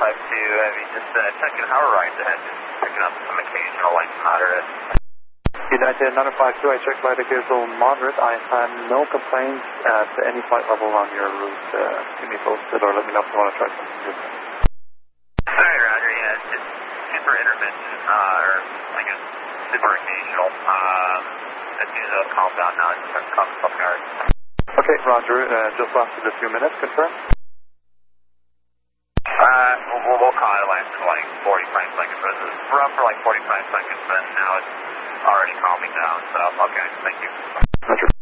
Heavy, just checking how right ahead, just picking up some occasional light moderate. United 952, I checked light occasional moderate. I had no complaints at any flight level on your route. Keep me posted or let me know if you want to try something different. Alright, Roger, yeah, it's just super intermittent, or I guess super occasional. As soon as those calm down now, just start calling up guard. Okay, Roger, just lasted a few minutes, confirm? We'll call it last for like 45 seconds. We're up for like 45 seconds, but now it's already calming down, so okay, thank you. Roger.